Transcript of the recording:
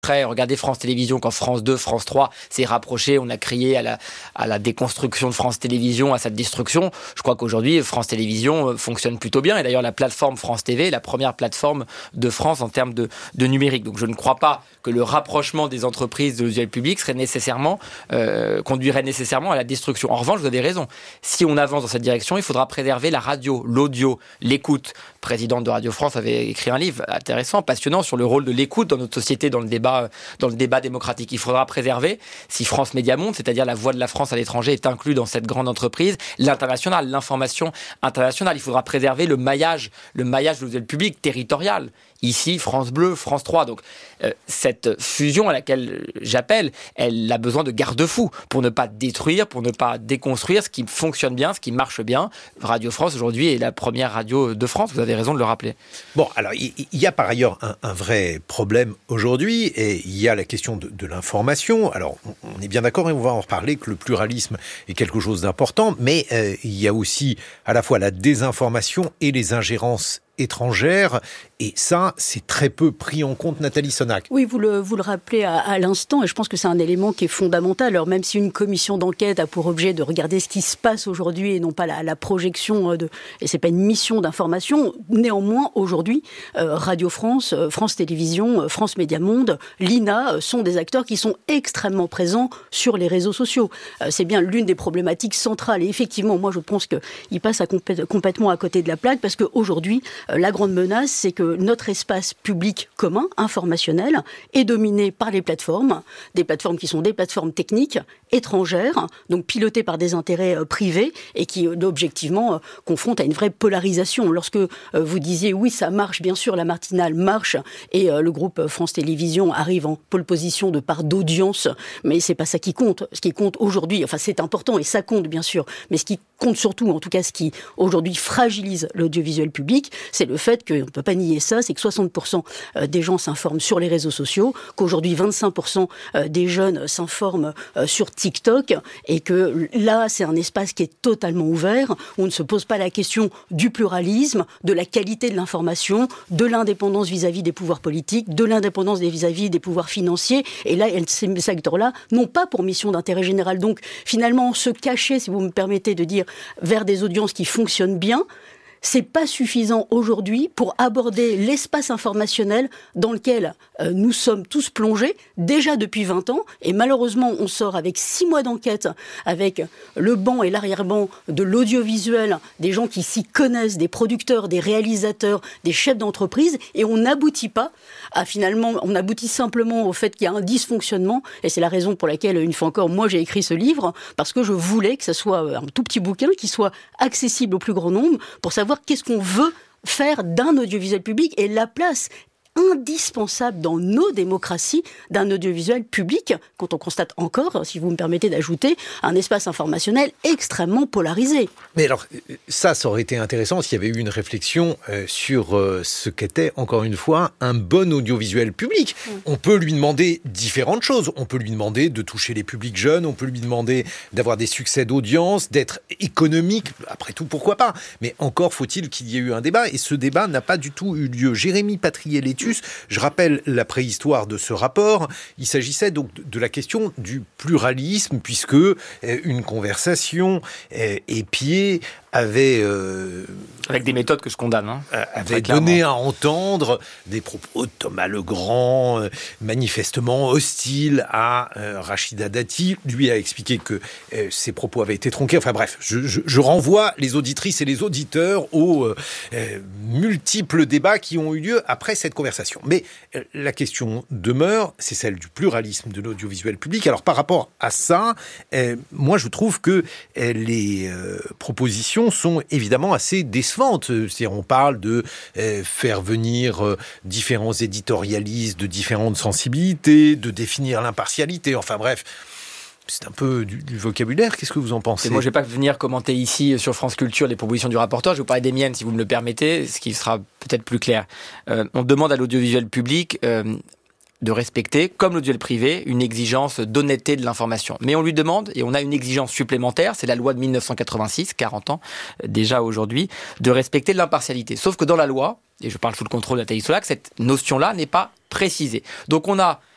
Regardez France Télévisions, quand France 2, France 3 s'est rapproché, on a crié à la déconstruction de France Télévisions, à sa destruction. Je crois qu'aujourd'hui, France Télévisions fonctionne plutôt bien. Et d'ailleurs, la plateforme France TV est la première plateforme de France en termes de numérique. Donc je ne crois pas que le rapprochement des entreprises de l'audiovisuel public conduirait nécessairement à la destruction. En revanche, vous avez raison. Si on avance dans cette direction, il faudra préserver la radio, l'audio, l'écoute. Le président de Radio France avait écrit un livre intéressant, passionnant, sur le rôle de l'écoute dans notre société, dans le débat démocratique. Il faudra préserver, si France Média Monde, c'est-à-dire la voix de la France à l'étranger, est inclus dans cette grande entreprise, l'international, l'information internationale. Il faudra préserver le maillage de l'audiovisuel public territorial. Ici, France Bleu, France 3. Donc, cette fusion à laquelle j'appelle, elle a besoin de garde-fous pour ne pas détruire, pour ne pas déconstruire ce qui fonctionne bien, ce qui marche bien. Radio France, aujourd'hui, est la première radio de France. Vous avez raison de le rappeler. Bon, alors, il y a par ailleurs un vrai problème aujourd'hui, et il y a la question de l'information. Alors, on est bien d'accord, et on va en reparler, que le pluralisme est quelque chose d'important, mais il y a aussi à la fois la désinformation et les ingérences étrangères, et ça, c'est très peu pris en compte, Nathalie Sonac. Oui, vous le rappelez à l'instant, et je pense que c'est un élément qui est fondamental. Alors même si une commission d'enquête a pour objet de regarder ce qui se passe aujourd'hui et non pas la projection et c'est pas une mission d'information, néanmoins aujourd'hui, Radio France, France Télévisions, France Média Monde, l'INA sont des acteurs qui sont extrêmement présents sur les réseaux sociaux. C'est bien l'une des problématiques centrales, et effectivement, moi je pense qu'il passe complètement à côté de la plaque, parce qu'aujourd'hui, la grande menace, c'est que notre espace public commun, informationnel, est dominé par les plateformes, des plateformes qui sont des plateformes techniques, étrangères, donc pilotées par des intérêts privés, et qui, objectivement, confrontent à une vraie polarisation. Lorsque vous disiez, oui, ça marche, bien sûr, la matinale marche, et le groupe France Télévisions arrive en pole position de part d'audience, mais c'est pas ça qui compte. Ce qui compte aujourd'hui, enfin, c'est important, et ça compte, bien sûr, mais ce qui compte surtout, en tout cas, ce qui, aujourd'hui, fragilise l'audiovisuel public, c'est le fait qu'on ne peut pas nier ça, c'est que 60% des gens s'informent sur les réseaux sociaux, qu'aujourd'hui 25% des jeunes s'informent sur TikTok, et que là, c'est un espace qui est totalement ouvert, où on ne se pose pas la question du pluralisme, de la qualité de l'information, de l'indépendance vis-à-vis des pouvoirs politiques, de l'indépendance vis-à-vis des pouvoirs financiers, et là, ces secteurs-là n'ont pas pour mission d'intérêt général. Donc, finalement, se cacher, si vous me permettez de dire, vers des audiences qui fonctionnent bien, c'est pas suffisant aujourd'hui pour aborder l'espace informationnel dans lequel nous sommes tous plongés déjà depuis 20 ans, et malheureusement on sort avec 6 mois d'enquête avec le banc et l'arrière-banc de l'audiovisuel, des gens qui s'y connaissent, des producteurs, des réalisateurs, des chefs d'entreprise, et on n'aboutit pas à finalement, on aboutit simplement au fait qu'il y a un dysfonctionnement, et c'est la raison pour laquelle, une fois encore, moi j'ai écrit ce livre, parce que je voulais que ce soit un tout petit bouquin qui soit accessible au plus grand nombre, pour savoir qu'est-ce qu'on veut faire d'un audiovisuel public et la place indispensable dans nos démocraties d'un audiovisuel public, quand on constate encore, si vous me permettez d'ajouter, un espace informationnel extrêmement polarisé. Mais alors, ça aurait été intéressant s'il y avait eu une réflexion sur ce qu'était, encore une fois, un bon audiovisuel public. On peut lui demander différentes choses. On peut lui demander de toucher les publics jeunes, on peut lui demander d'avoir des succès d'audience, d'être économique, après tout, pourquoi pas. Mais encore faut-il qu'il y ait eu un débat, et ce débat n'a pas du tout eu lieu. Jérémy Patrier-Létus, je rappelle la préhistoire de ce rapport. Il s'agissait donc de la question du pluralisme, puisque une conversation épiée avait... avec des méthodes que je condamne. Avait donné à entendre des propos de Thomas Legrand, manifestement hostiles à Rachida Dati. Lui a expliqué que ses propos avaient été tronqués. Enfin bref, je renvoie les auditrices et les auditeurs aux multiples débats qui ont eu lieu après cette conversation. Mais la question demeure, c'est celle du pluralisme de l'audiovisuel public. Alors par rapport à ça, moi je trouve que les propositions sont évidemment assez décevantes. C'est-à-dire, on parle de faire venir différents éditorialistes de différentes sensibilités, de définir l'impartialité, enfin bref. C'est un peu du vocabulaire. Qu'est-ce que vous en pensez ? Et moi, je ne vais pas venir commenter ici sur France Culture les propositions du rapporteur. Je vais vous parler des miennes, si vous me le permettez, ce qui sera peut-être plus clair. On demande à l'audiovisuel public de respecter, comme l'audiovisuel privé, une exigence d'honnêteté de l'information. Mais on lui demande, et on a une exigence supplémentaire, c'est la loi de 1986, 40 ans déjà aujourd'hui, de respecter l'impartialité. Sauf que dans la loi, et je parle sous le contrôle de Nathalie Sonac, cette notion-là n'est pas précisée. Donc on a